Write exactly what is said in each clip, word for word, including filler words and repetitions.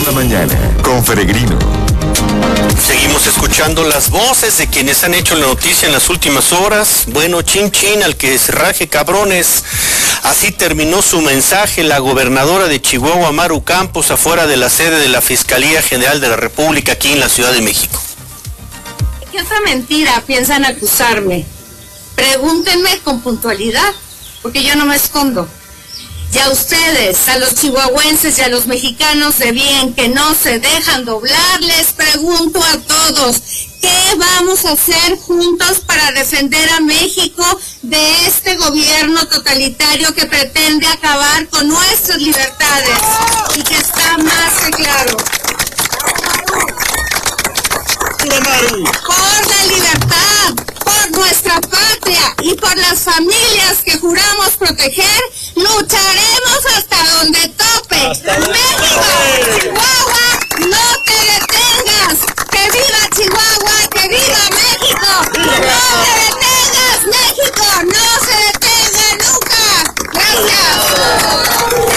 la mañana con Peregrino. Seguimos escuchando las voces de quienes han hecho la noticia en las últimas horas. Bueno, chin chin, al que se raje cabrones. Así terminó su mensaje la gobernadora de Chihuahua, Maru Campos, afuera de la sede de la Fiscalía General de la República aquí en la Ciudad de México. ¿Qué otra mentira piensan acusarme? Pregúntenme con puntualidad, porque yo no me escondo. Y a ustedes, a los chihuahuenses y a los mexicanos de bien que no se dejan doblar, les pregunto a todos, ¿qué vamos a hacer juntos para defender a México de este gobierno totalitario que pretende acabar con nuestras libertades? Y que está más que claro. Por la libertad, por nuestra patria y por las familias que juramos proteger, lucharemos hasta donde tope. Hasta México, Chihuahua, no te detengas. Que viva Chihuahua, que viva México. No te detengas, México, no se detenga nunca. Gracias.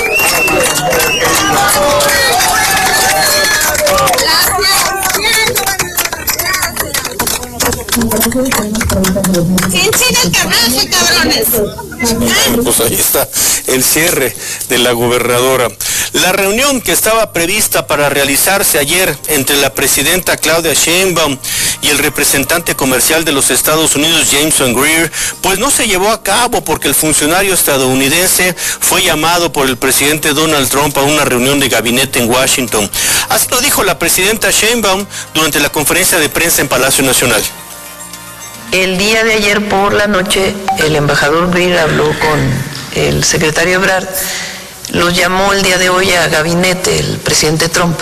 ¿Quién tiene el carraje, cabrones? Pues ahí está el cierre de la gobernadora. La reunión que estaba prevista para realizarse ayer entre la presidenta Claudia Sheinbaum y el representante comercial de los Estados Unidos, Jameson Greer, pues no se llevó a cabo porque el funcionario estadounidense fue llamado por el presidente Donald Trump a una reunión de gabinete en Washington. Así lo dijo la presidenta Sheinbaum durante la conferencia de prensa en Palacio Nacional. El día de ayer por la noche, el embajador Greer habló con el secretario Ebrard. Los llamó el día de hoy a gabinete el presidente Trump.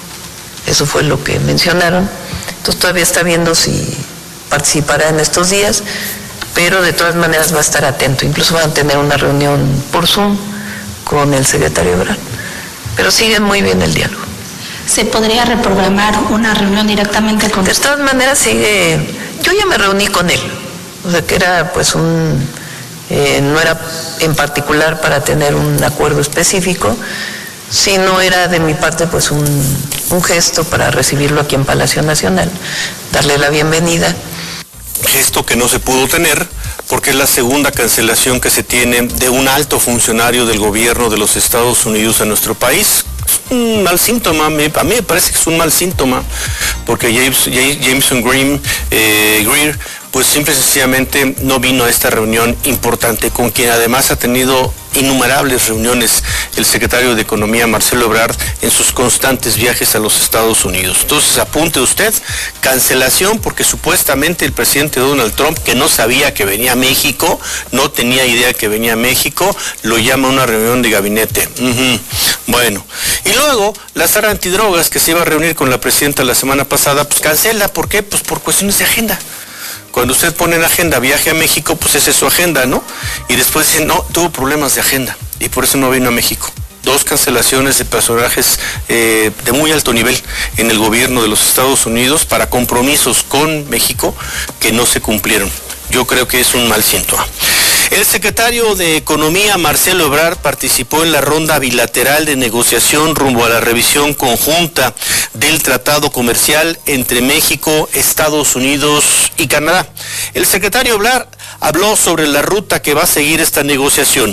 Eso fue lo que mencionaron. Entonces todavía está viendo si participará en estos días, pero de todas maneras va a estar atento. Incluso van a tener una reunión por Zoom con el secretario Ebrard. Pero sigue muy bien el diálogo. ¿Se podría reprogramar una reunión directamente con De todas maneras sigue... Yo ya me reuní con él, o sea que era pues un, eh, no era en particular para tener un acuerdo específico, sino era de mi parte pues un, un gesto para recibirlo aquí en Palacio Nacional, darle la bienvenida. Gesto que no se pudo tener porque es la segunda cancelación que se tiene de un alto funcionario del gobierno de los Estados Unidos en nuestro país. Es un mal síntoma, a mí me parece que es un mal síntoma, porque James, Jameson Greer, eh, Greer, pues simple y sencillamente no vino a esta reunión importante, con quien además ha tenido innumerables reuniones el secretario de Economía, Marcelo Ebrard, en sus constantes viajes a los Estados Unidos. Entonces apunte usted, cancelación porque supuestamente el presidente Donald Trump, que no sabía que venía a México, no tenía idea que venía a México, lo llama a una reunión de gabinete. Uh-huh. Bueno, y luego la Sara Antidrogas, que se iba a reunir con la presidenta la semana pasada, pues cancela. ¿Por qué? Pues por cuestiones de agenda. Cuando usted pone en agenda viaje a México, pues esa es su agenda, ¿no? Y después dicen, no, tuvo problemas de agenda y por eso no vino a México. Dos cancelaciones de personajes eh, de muy alto nivel en el gobierno de los Estados Unidos para compromisos con México que no se cumplieron. Yo creo que es un mal síntoma. El secretario de Economía, Marcelo Ebrard, participó en la ronda bilateral de negociación rumbo a la revisión conjunta del tratado comercial entre México, Estados Unidos y Canadá. El secretario Ebrard habló sobre la ruta que va a seguir esta negociación.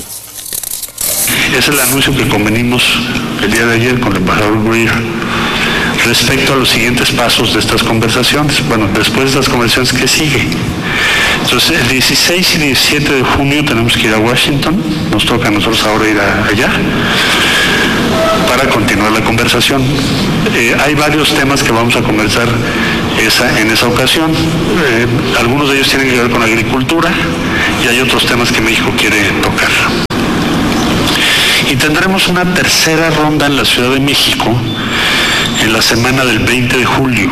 Es el anuncio que convenimos el día de ayer con el embajador Greer respecto a los siguientes pasos de estas conversaciones. Bueno, después de las conversaciones, ¿qué sigue? Entonces, el dieciséis y diecisiete de junio tenemos que ir a Washington, nos toca a nosotros ahora ir a, allá, para continuar la conversación. Eh, hay varios temas que vamos a conversar esa, en esa ocasión. Eh, algunos de ellos tienen que ver con agricultura y hay otros temas que México quiere tocar. Y tendremos una tercera ronda en la Ciudad de México en la semana del veinte de julio.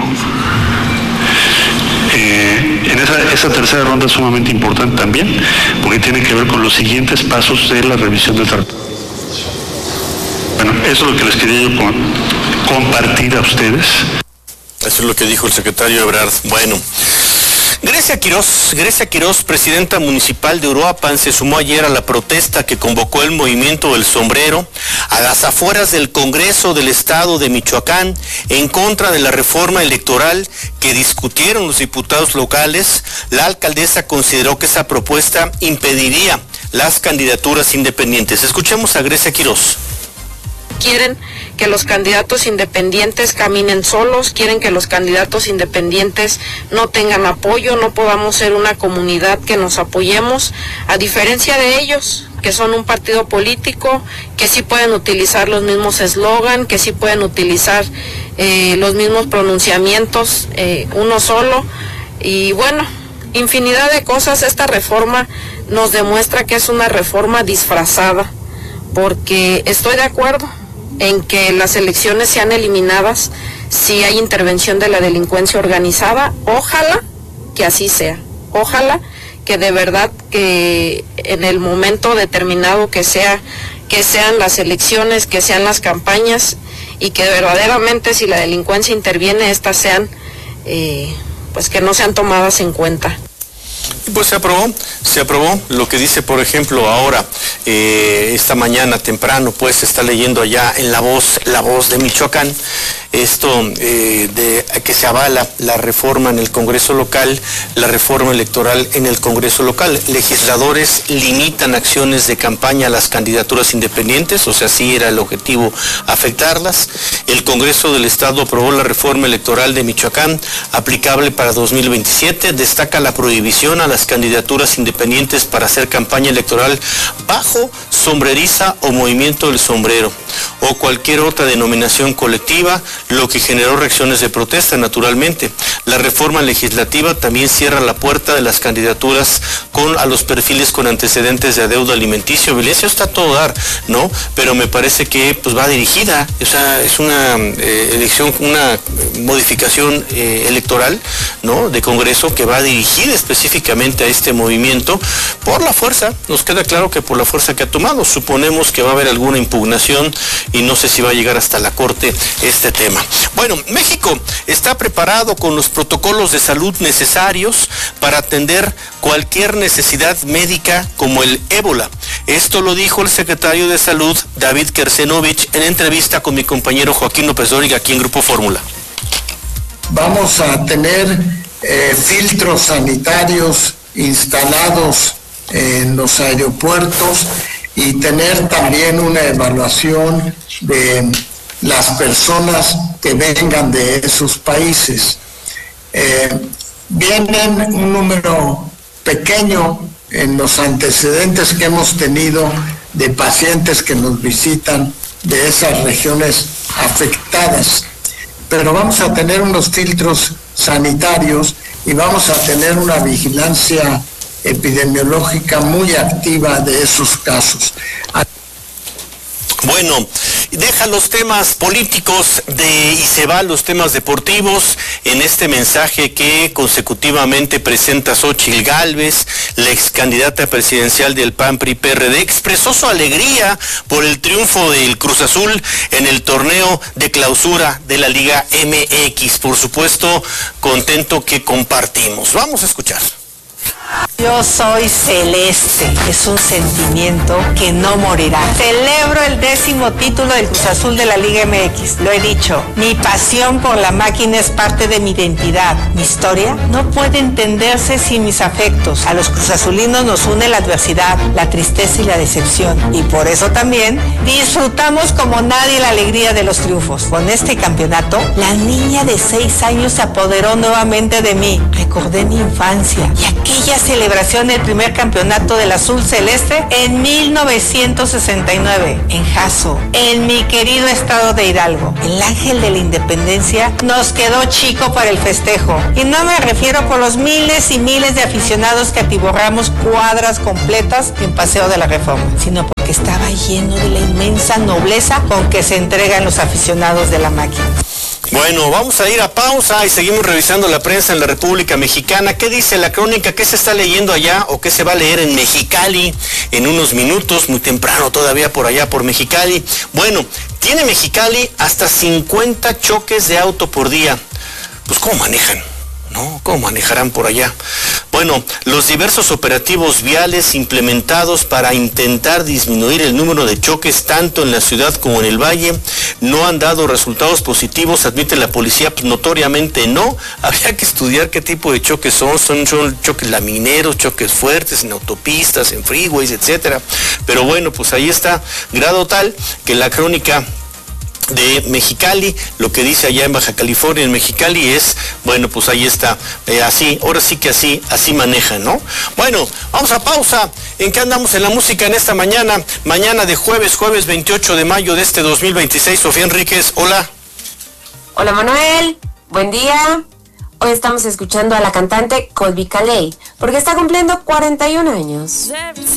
Eh, en esa, esa tercera ronda es sumamente importante también, porque tiene que ver con los siguientes pasos de la revisión del tratado. Bueno, eso es lo que les quería yo con, compartir a ustedes. Eso es lo que dijo el secretario Ebrard. Bueno, Grecia Quirós, Grecia Quirós, presidenta municipal de Uruapan, se sumó ayer a la protesta que convocó el movimiento del sombrero a las afueras del Congreso del Estado de Michoacán en contra de la reforma electoral que discutieron los diputados locales. La alcaldesa consideró que esa propuesta impediría las candidaturas independientes. Escuchemos a Grecia Quirós. Quieren que los candidatos independientes caminen solos, quieren que los candidatos independientes no tengan apoyo, no podamos ser una comunidad que nos apoyemos, a diferencia de ellos, que son un partido político, que sí pueden utilizar los mismos eslogan, que sí pueden utilizar eh, los mismos pronunciamientos, eh, uno solo, y bueno, infinidad de cosas. Esta reforma nos demuestra que es una reforma disfrazada, porque estoy de acuerdo en que las elecciones sean eliminadas si hay intervención de la delincuencia organizada. Ojalá que así sea, ojalá que de verdad que en el momento determinado que sea, que sean las elecciones, que sean las campañas, y que verdaderamente si la delincuencia interviene, estas sean, eh, pues que no sean tomadas en cuenta. Pues se aprobó, se aprobó lo que dice, por ejemplo, ahora, eh, esta mañana temprano, pues se está leyendo allá en La Voz, La Voz de Michoacán, esto eh, de que se avala la reforma en el Congreso local, la reforma electoral en el Congreso local. Legisladores limitan acciones de campaña a las candidaturas independientes, o sea, sí era el objetivo afectarlas. El Congreso del Estado aprobó la reforma electoral de Michoacán, aplicable para dos mil veintisiete, destaca la prohibición a las candidaturas independientes para hacer campaña electoral bajo sombreriza o movimiento del sombrero o cualquier otra denominación colectiva, lo que generó reacciones de protesta, naturalmente. La reforma legislativa también cierra la puerta de las candidaturas con a los perfiles con antecedentes de adeudo alimenticio, violencia, está a todo dar, ¿no? Pero me parece que pues va dirigida, o sea, es una eh, elección, una modificación eh, electoral, ¿no?, de Congreso que va dirigida específicamente a este movimiento por la fuerza. Nos queda claro que por la fuerza que ha tomado. Suponemos que va a haber alguna impugnación y no sé si va a llegar hasta la Corte este tema. Bueno, México está preparado con los protocolos de salud necesarios para atender cualquier necesidad médica como el ébola. Esto lo dijo el secretario de Salud, David Kersenovich, en entrevista con mi compañero Joaquín López Dóriga aquí en Grupo Fórmula. Vamos a tener eh, filtros sanitarios instalados en los aeropuertos y tener también una evaluación de las personas que vengan de esos países. Eh, vienen un número pequeño en los antecedentes que hemos tenido de pacientes que nos visitan de esas regiones afectadas, pero vamos a tener unos filtros sanitarios y vamos a tener una vigilancia epidemiológica muy activa de esos casos. Bueno, deja los temas políticos de, y se va a los temas deportivos en este mensaje que consecutivamente presenta Xóchitl Gálvez, la ex candidata presidencial del P A N P R I P R D, expresó su alegría por el triunfo del Cruz Azul en el torneo de clausura de la Liga M X. Por supuesto, contento que compartimos. Vamos a escuchar. Yo soy celeste, es un sentimiento que no morirá. Celebro el décimo título del Cruz Azul de la Liga M X, lo he dicho. Mi pasión por la máquina es parte de mi identidad. Mi historia no puede entenderse sin mis afectos. A los cruzazulinos nos une la adversidad, la tristeza y la decepción. Y por eso también disfrutamos como nadie la alegría de los triunfos. Con este campeonato, la niña de seis años se apoderó nuevamente de mí. Recordé mi infancia y aquella celebración del primer campeonato del azul celeste en mil novecientos sesenta y nueve, en Jaso, en mi querido estado de Hidalgo. El ángel de la independencia nos quedó chico para el festejo. Y no me refiero por los miles y miles de aficionados que atiborramos cuadras completas en Paseo de la Reforma, sino porque estaba lleno de la inmensa nobleza con que se entregan los aficionados de la máquina. Bueno, vamos a ir a pausa y seguimos revisando la prensa en la República Mexicana. ¿Qué dice la crónica? ¿Qué se está leyendo allá o qué se va a leer en Mexicali en unos minutos? Muy temprano todavía por allá por Mexicali. Bueno, tiene Mexicali hasta cincuenta choques de auto por día. Pues ¿cómo manejan? ¿no? ¿Cómo manejarán por allá? Bueno, los diversos operativos viales implementados para intentar disminuir el número de choques tanto en la ciudad como en el valle no han dado resultados positivos, admite la policía, pues notoriamente no. Habría que estudiar qué tipo de choques son, son, son choques lamineros, choques fuertes en autopistas, en freeways, etcétera. Pero bueno, pues ahí está, grado tal que la crónica de Mexicali, lo que dice allá en Baja California, en Mexicali, es, bueno, pues ahí está, eh, así, ahora sí que así, así manejan, ¿no? Bueno, vamos a pausa. ¿En qué andamos en la música en esta mañana? Mañana de jueves, jueves veintiocho de mayo de este dos mil veintiséis. Sofía Enríquez, hola. Hola Manuel, buen día. Hoy estamos escuchando a la cantante Colbie Caillat, porque está cumpliendo cuarenta y un años.